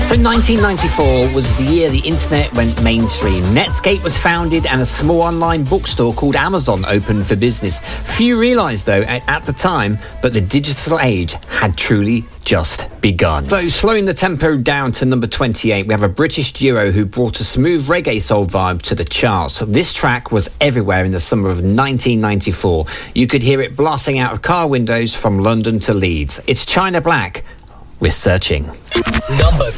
So 1994 was the year the internet went mainstream. Netscape was founded and a small online bookstore called Amazon opened for business. Few realised, though, at the time, but the digital age had truly just begun. So, slowing the tempo down to number 28, we have a British duo who brought a smooth reggae soul vibe to the charts. This track was everywhere in the summer of 1994. You could hear it blasting out of car windows from London to Leeds. It's China Black. We're searching. Number